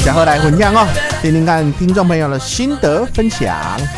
然后来分享哦，听听看听众朋友的心得分享。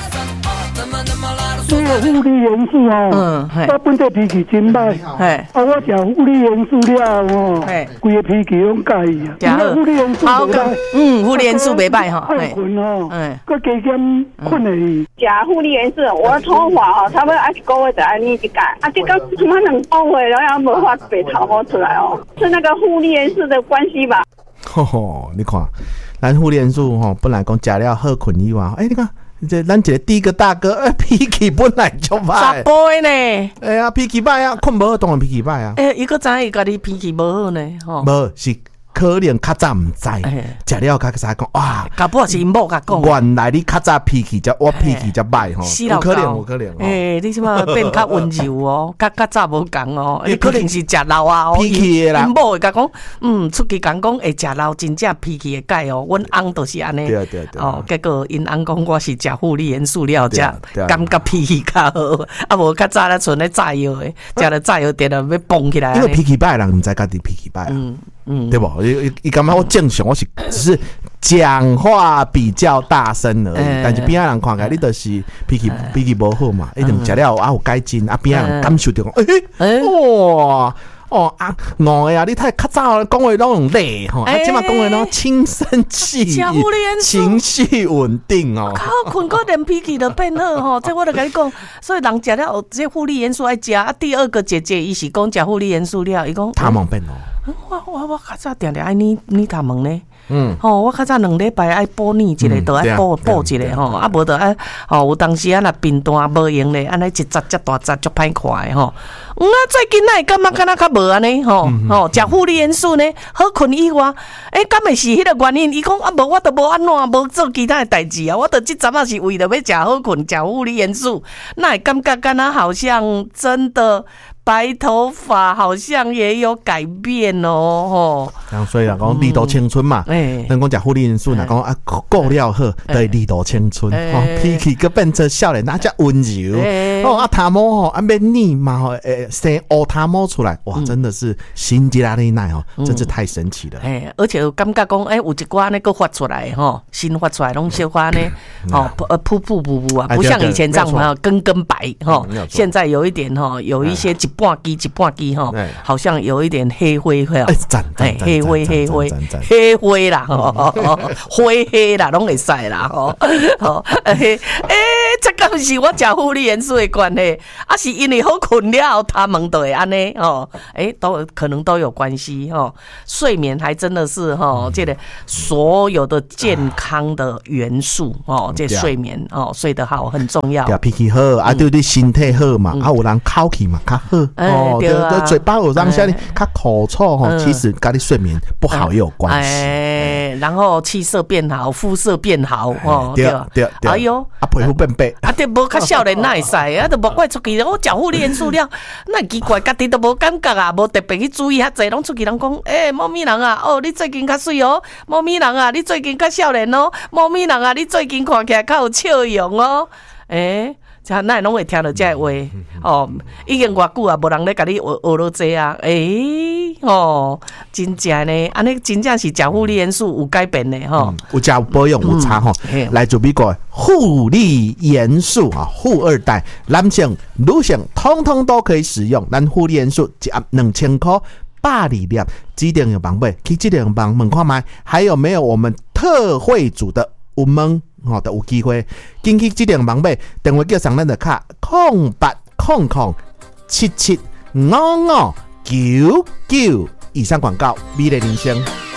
这个护理元素哦，我本身脾气真歹，我吃护理元素了哦，规个脾气拢改啊。护理元素好个，护理元素袂歹哈， 爱困哦，佮加减困的。 吃护理元素，我头发哦，差不多1个月就安尼一改，这个起码2个月，然后无法白头发出来哦，是那个护理元素的关系吧？ 你看，咱护理元素吼，本来讲食了好困以外，你看。这咱一个第一个大哥，脾气本来就歹， 十倍呢。 哎呀，脾气歹啊，困无好当然脾气歹啊。 伊个知伊家己脾气无好呢，吼。 无是可能较早唔知，食了较早讲哇， 搞不好是因某甲讲。 原来你较早脾气才我脾气才歹吼，有可能有可能。 你即马变较温柔哦，较早无共哦，你可能是食老啊， 脾气的啦。 因某会甲讲，出去讲会食老，真正脾气会改哦。阮翁就是安尼， 对哦，结果因翁讲我是食护理元素了，才感觉脾气较好，啊无较早咧存咧炸药的，食了炸药点了要蹦起来。 因为脾气歹人唔知家己脾气歹。对不？伊感觉我正常，我是只是讲话比较大声而已，但是边仔人看起来你就是脾气不好嘛，一定食了有改进，边仔人感受到讲，哇！我呀，你太较早讲话拢用累吼，即马讲话拢轻声细语，情绪稳定哦。 靠，困个连脾气都变好吼，这我就跟你讲，所以人食了这护理元素爱食啊。第二个姐姐伊是讲食护理元素了，伊讲他梦变哦。 我较早定定爱你他问呢。我较早2礼拜爱补你一个，都爱补一个吼，啊无就爱有当时啊若病单无用咧，安尼一扎遮大扎足歹看的吼。最近哪会感觉敢若较无安尼吼？食护理元素呢，好困以外，敢会是迄个原因？伊讲无我都无安怎，无做其他的代志啊，我都即阵仔是为了要食好困，食护理元素，那会感觉敢若好像真的。白头发好像也有改变哦， 所以啦，讲力度青春嘛，咱讲食护理元素，若讲顾了好，对力度青春，脾气佮变成少年，那叫温柔，头毛免腻嘛，生乌头毛出来，哇，真的是新吉拉利奈真是太神奇了。 而且有感觉讲，有一寡呢，佮发出来新发出来，拢小花呢，噗噗啊，不像以前这样根白现在有一点有一些一半支好像有一点黑灰黑灰啦，灰啦，拢会使啦，这个是我食护理元素的关系，是因为好困了，他们都会安尼都可能都有关系睡眠还真的是这个所有的健康的元素这睡眠睡得好很重要， 脾气好对你身体好嘛，有人口气嘛较好。对嘴巴有让下你较口臭其实跟你睡眠不好也有关系。 然后气色变好，肤色变好对， 哎呦， 皮肤变白， 对，无较少年哪会使都无怪出去，我食护理元素了，那奇怪，家己都无感觉啊，无特别去注意遐济，拢出去人讲，猫咪人啊，你最近较水哦，猫咪人啊，你最近较少年哦，猫咪人啊，你最近看起来较有笑容哦，那会拢会听到这话已经偌久啊，无人咧甲你学落这啊，真正呢，安尼真正是食护理元素有改变的有加保养有差来自美国护理元素富二代，男性、女性通通都可以使用。咱护理元素一盒2000块，82粒，指定有帮买，去指定帮问看卖，还有没有我们特惠组的有问？都有机会，紧去指定网买，电话叫上咱的卡0800775599。以上广告，美丽人生。